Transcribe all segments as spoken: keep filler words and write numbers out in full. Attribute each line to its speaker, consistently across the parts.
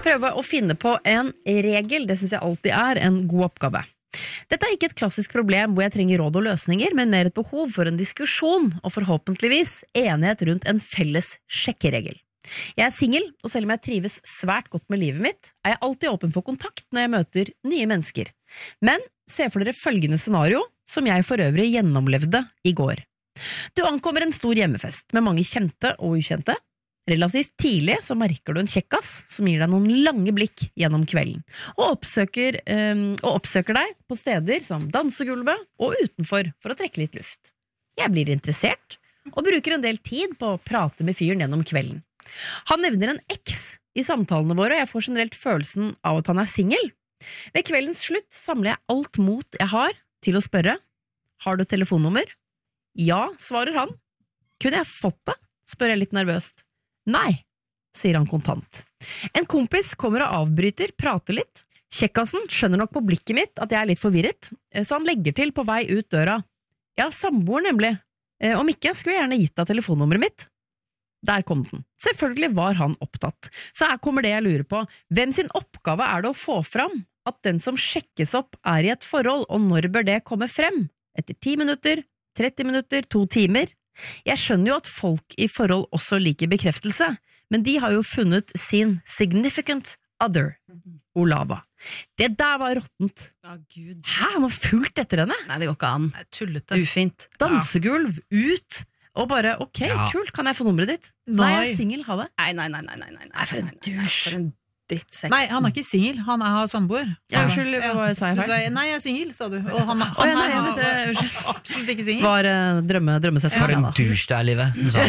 Speaker 1: prøve å finne på en regel, det synes jeg alltid er en god oppgave. Dette er ikke et klassisk problem hvor jeg trenger råd og løsninger, men mer et behov for en diskusjon, og forhåpentligvis enighet rundt en felles sjekkeregel. Jeg er single, og selv om jeg trives svært godt med livet mitt, er jeg alltid åpen for kontakt når jeg møter nye mennesker. Men se for dere følgende scenario, som jeg for øvrig gjennomlevde i går. Du ankommer en stor hjemmefest med mange kjente og ukjente. Relativt tidlig så merker du en kjekkas som gir deg noen lange blikk gjennom kvelden, og oppsøker, um, og oppsøker deg på steder som dansegulvet og utenfor for å trekke litt luft. Jeg blir interessert, og bruker en del tid på å prate med fyren gjennom kvelden. Han nevner en eks i samtalene våre, og jeg får generelt følelsen av at han er single. Ved kveldens slutt samler jeg alt mot jeg har til å spørre, har du et telefonnummer? Ja, svarer han. Kunne jeg fått det? Spør jeg litt nervøst. Nei, sier han kontant. En kompis kommer og avbryter, prater litt. Kjekkassen skjønner nok på blikket mitt at jeg er litt forvirret, så han legger til på vei ut døra. Ja, samboer nemlig. Om ikke, skulle jeg gjerne gitt deg telefonnummeret mitt. Der kom den. Selvfølgelig var han opptatt. Så her kommer det jeg lurer på. Hvem sin oppgave er det å få fram at den som sjekkes opp er i et forhold, og når bør det komme frem? Etter ti minutter, tretti minutter, to timer? Jeg skjønner jo at folk i forhold også liker bekreftelse, men de har jo funnet sin significant other, Olava. Det der var råttent.
Speaker 2: Å, Gud.
Speaker 1: Hæ, han har fulgt etter henne?
Speaker 2: Nei, det går ikke an.
Speaker 3: Tullete.
Speaker 2: Ufint.
Speaker 1: Dansegulv, ut, og bare, ok,
Speaker 4: Ja.
Speaker 1: kult, kan jeg få nummeret ditt?
Speaker 3: Nei.
Speaker 1: Nei, jeg er single, ha det.
Speaker 2: Nei, nei, nei, nei, nei, nei,
Speaker 1: Nei, for en
Speaker 2: nei, nei, nei,
Speaker 1: dusj.
Speaker 2: For en drittsekk.
Speaker 3: Nei, han er ikke single, han er har samboer.
Speaker 1: Ja, unnskyld, hva sa jeg
Speaker 3: Du
Speaker 1: feil?
Speaker 3: sa, nei, jeg er single, sa du. Og han, han,
Speaker 1: Å, ja, nei,
Speaker 3: er
Speaker 1: jeg vet det,
Speaker 3: har-
Speaker 1: unnskyld.
Speaker 3: absolutt ikke single.
Speaker 1: Var uh, drømme, drømmesett
Speaker 4: For
Speaker 1: for
Speaker 4: en
Speaker 1: henne.
Speaker 4: dusj du er, Livet, som sa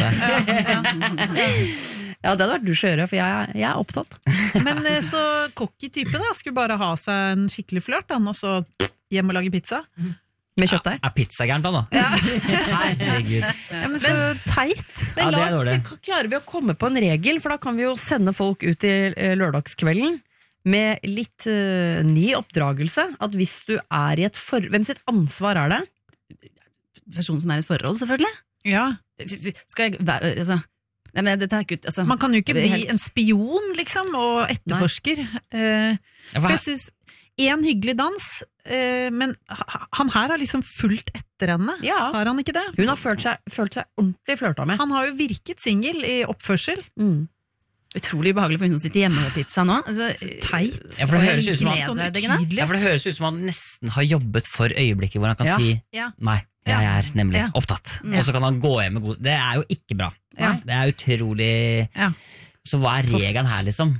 Speaker 4: det.
Speaker 1: Ja, det hadde vært dusj å gjøre, for jeg, jeg er opptatt.
Speaker 3: Men eh, så cocky type da, skulle bare ha seg en skikkelig flørt, han, og så hjem og lage pizza.
Speaker 1: Med kjøttdeig.
Speaker 4: Er pizza gærent da, da? Herregud.
Speaker 3: Ja, men så teit.
Speaker 1: Men
Speaker 4: Ja, det
Speaker 1: la
Speaker 4: er
Speaker 1: oss,
Speaker 4: dårlig.
Speaker 1: vi- klarer vi å komme på en regel, for da kan vi jo sende folk ut i eh, lørdagskvelden med litt eh, ny oppdragelse, at hvis du er i et for... Hvem sitt ansvar er det?
Speaker 2: Personen som er i et forhold, selvfølgelig.
Speaker 3: Ja.
Speaker 2: Skal jeg være, altså Nei, men dette er ikke ut, altså
Speaker 3: Man kan jo ikke
Speaker 2: det er
Speaker 3: bli
Speaker 2: helt-
Speaker 3: en spion, liksom, og etterforsker. Eh,
Speaker 4: Ja,
Speaker 3: for
Speaker 4: for
Speaker 3: jeg synes, en hyggelig dans, eh, men ha- han her har liksom fulgt etter henne.
Speaker 1: Ja.
Speaker 3: Har han ikke det?
Speaker 1: Hun har følt seg, følt seg ordentlig flørta med.
Speaker 3: Han har jo virket single i oppførsel.
Speaker 1: Mm.
Speaker 2: Utrolig behagelig for hun som sitter hjemme med pizza nå. Altså,
Speaker 3: Teit.
Speaker 4: Ja, for det høres ut som han,
Speaker 3: Sånn
Speaker 2: nedverdigende.
Speaker 3: utydelig.
Speaker 4: ja, for det høres ut som han nesten har jobbet for øyeblikket hvor han kan
Speaker 1: Ja.
Speaker 4: si
Speaker 3: Ja.
Speaker 4: nei, jeg er nemlig
Speaker 3: Ja.
Speaker 4: opptatt.
Speaker 3: Ja.
Speaker 4: Og så kan han gå hjem med god. Det er jo ikke bra.
Speaker 3: Ja.
Speaker 4: Det er utrolig
Speaker 3: Ja.
Speaker 4: Så hva er regelen her, liksom?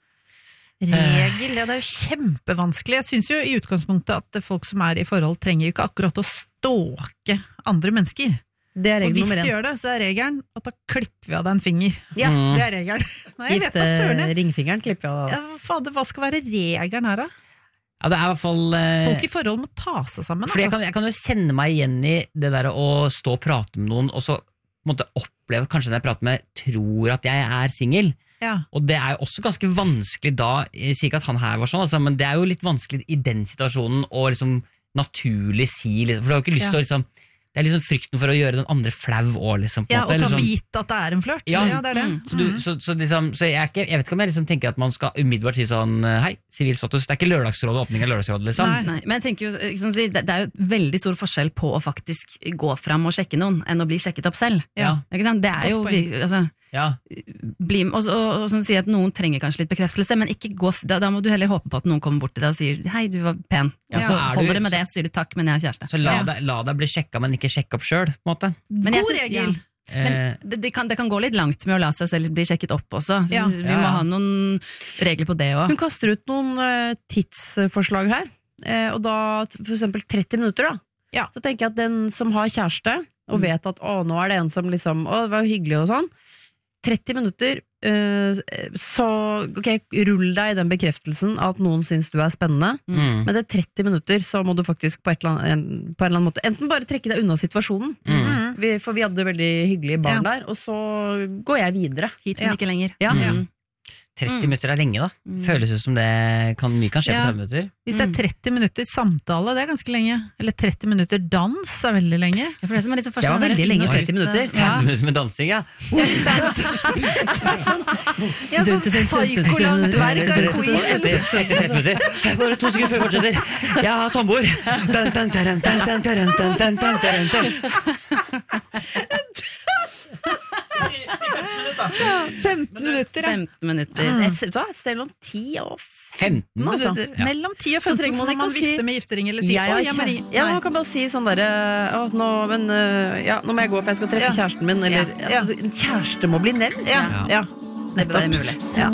Speaker 3: Regel, ja, det er jo kjempevanskelig. Jeg synes jo i utgangspunktet at folk som er i forhold trenger ikke akkurat å stalke andre mennesker.
Speaker 1: Det er
Speaker 3: Og
Speaker 1: regel
Speaker 3: hvis
Speaker 1: nummer
Speaker 3: de
Speaker 1: én.
Speaker 3: gjør det, så er regelen at da klipper vi av deg en finger.
Speaker 1: Ja.
Speaker 4: Mm.
Speaker 3: Det er regelen. Nei, jeg vet
Speaker 1: Gifte
Speaker 3: da søren. jeg.
Speaker 1: ringfingeren klipper jeg
Speaker 3: Ja,
Speaker 1: av.
Speaker 3: fader, hva skal være regelen her da?
Speaker 4: Ja, det er i hvert fall eh,
Speaker 3: Folk i forhold må ta seg sammen.
Speaker 4: Fordi jeg
Speaker 3: Altså.
Speaker 4: kan, jeg kan jo kjenne meg igjen i det der å stå og prate med noen, og så på en måte oppleve at kanskje den jeg prater med, tror at jeg er singel.
Speaker 3: Ja.
Speaker 4: Og det er jo også ganske vanskelig da, jeg sier ikke at han her var sånn, altså, men det er jo litt vanskelig i den situasjonen å liksom naturlig si, liksom, for du har jo ikke lyst
Speaker 3: Ja.
Speaker 4: til å liksom, det er liksom frykten for å gjøre den andre flau også, liksom, på en
Speaker 3: Ja,
Speaker 4: måte,
Speaker 3: og ta
Speaker 4: liksom.
Speaker 3: for gitt at det er en flørt.
Speaker 4: Ja.
Speaker 3: det er det.
Speaker 2: Mm.
Speaker 4: Så, du, så, så, liksom, så jeg, er ikke, jeg vet ikke om jeg liksom tenker at man skal umiddelbart si sånn hei, sivil status, det er ikke lørdagsråd og åpning av lørdagsråd liksom.
Speaker 3: Nei.
Speaker 2: Nei, men jeg tenker jo, ikke sant, det det er jo veldig stor forskjell på å faktisk gå fram og sjekke noen enn å bli sjekket opp selv.
Speaker 4: Ja.
Speaker 2: Ikke sant? Det er
Speaker 3: Godt
Speaker 2: jo,
Speaker 3: poeng.
Speaker 2: vir- altså,
Speaker 4: Ja.
Speaker 2: bli, og, og, og sånn si at noen trenger kanskje litt bekreftelse, men ikke gå, f- da, da må du heller håpe på at noen kommer bort til deg og sier hei, du var pen.
Speaker 4: Ja,
Speaker 2: Og
Speaker 4: så
Speaker 2: så
Speaker 4: er du-
Speaker 2: holder det med det, så sier du takk, men jeg har kjæreste.
Speaker 4: Så la,
Speaker 3: Ja.
Speaker 4: deg, la deg bli sjekka, men ikke sjekke opp sjøl, på en måte.
Speaker 2: Men jeg
Speaker 3: God
Speaker 2: sy-
Speaker 3: regel.
Speaker 2: ja. Men
Speaker 4: Eh,
Speaker 2: det, det, kan, det kan gå litt langt med å la seg selv bli sjekket opp også. Så
Speaker 3: Ja.
Speaker 2: Vi
Speaker 4: Ja,
Speaker 2: må
Speaker 4: ja.
Speaker 2: ha noen regler på det òg.
Speaker 1: Hun kaster ut noen eh, tidsforslag her, eh, og da t- for eksempel tretti minutter da.
Speaker 3: Ja.
Speaker 1: Så tenker jeg at den som har kjæreste, og
Speaker 2: Mm.
Speaker 1: vet at å, nå er det en som liksom, å, det var hyggelig og sånn, tretti minutter, eh, så ok, rull deg i den bekreftelsen at noen synes du er spennende,
Speaker 4: mm,
Speaker 1: men det er tretti minutter, så må du faktisk på, et eller annet, en, på en eller annen måte enten bare trekke deg unna situasjonen,
Speaker 4: mm.
Speaker 3: Mm.
Speaker 1: vi, for vi hadde veldig hyggelige barn der, og så går jeg videre.
Speaker 2: Hit, men
Speaker 3: Ja.
Speaker 2: ikke lenger.
Speaker 1: Ja.
Speaker 2: Mm.
Speaker 4: tretti minutter er lenge, da. Føles ut som det kan, mye kan skje
Speaker 3: Ja.
Speaker 4: på tretti minutter.
Speaker 3: Hvis det er tretti minutter samtale, det er ganske lenge. Eller tretti minutter dans er veldig lenge.
Speaker 2: Ja, for det, som er litt så
Speaker 1: Det var veldig lenge, tretti minutter.
Speaker 3: Ja.
Speaker 4: tretti minutter med dansing, ja.
Speaker 3: Ja, hvis det er noe ja, sånn psykolangt verk av queen.
Speaker 4: Etter, etter tretti minutter. Bare to sekunder før vi fortsetter. Jeg har samboer. Dun, dun, dun, dun, dun, dun, dun, dun, dun, dun, dun.
Speaker 3: femten minutter, ja.
Speaker 2: femten minutter.
Speaker 1: Et, vet du hva, et sted mellom ti og
Speaker 4: femten
Speaker 1: altså.
Speaker 4: minutter. Ja.
Speaker 3: Mellom ti og
Speaker 1: Så
Speaker 3: femten,
Speaker 1: trenger
Speaker 3: så
Speaker 1: man
Speaker 3: må
Speaker 1: ikke
Speaker 3: man
Speaker 1: å si-
Speaker 3: vifte med giftering eller si
Speaker 1: Jeg
Speaker 3: «Å,
Speaker 1: har
Speaker 3: jeg må
Speaker 1: kjære-
Speaker 3: ringe».
Speaker 1: ja,
Speaker 3: Nei.
Speaker 1: man kan bare si sånn derre «Å, nå, men, øh, ja, nå må jeg gå, for jeg skal treffe
Speaker 3: Ja.
Speaker 1: kjæresten min. Eller,
Speaker 3: Ja.
Speaker 1: altså, en kjæreste må bli nevnt.
Speaker 3: Ja,
Speaker 4: Ja.
Speaker 3: ja.
Speaker 2: Det er mulig.
Speaker 1: Ja.